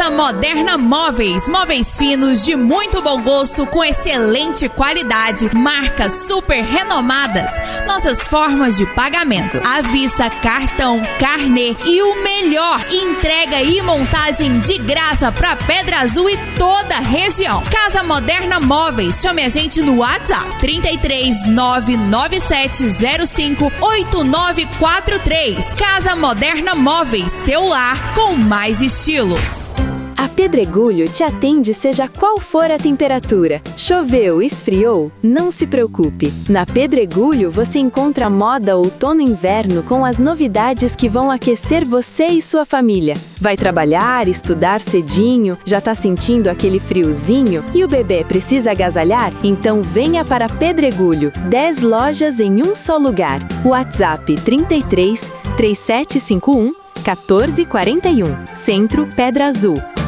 Casa Moderna Móveis. Móveis finos de muito bom gosto com excelente qualidade. Marcas super renomadas. Nossas formas de pagamento: à vista, cartão, carnê e o melhor, entrega e montagem de graça para Pedra Azul e toda a região. Casa Moderna Móveis. Chame a gente no WhatsApp 33 99705 8943. Casa Moderna Móveis, seu lar com mais estilo. A Pedregulho te atende seja qual for a temperatura. Choveu, esfriou? Não se preocupe. Na Pedregulho você encontra moda outono-inverno com as novidades que vão aquecer você e sua família. Vai trabalhar, estudar cedinho, já tá sentindo aquele friozinho e o bebê precisa agasalhar? Então venha para Pedregulho. 10 lojas em um só lugar. WhatsApp 33 3751 1441. Centro Pedra Azul.